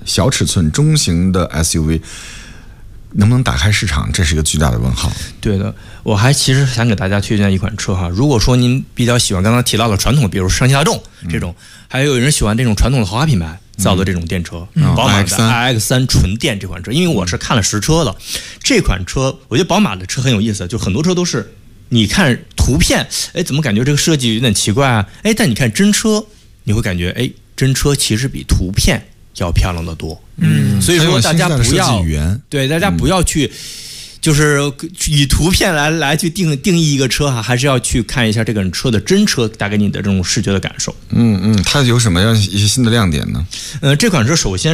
小尺寸中型的 SUV。能不能打开市场，这是一个巨大的问号。 对的，我还其实想给大家推荐一款车哈。如果说您比较喜欢刚刚提到的传统，比如上汽大众这种，还有人喜欢这种传统的豪华品牌造的这种电车，宝马的 iX3 纯电这款车，因为我是看了实车的，这款车我觉得宝马的车很有意思，就很多车都是你看图片，哎，怎么感觉这个设计有点奇怪啊？哎，但你看真车，你会感觉哎，真车其实比图片要漂亮得多。所以说大家不要对大家不要去，就是以图片来去定义一个车哈，还是要去看一下这个车的真车带给你的这种视觉的感受。 它有什么样一些新的亮点呢？ 这款车首先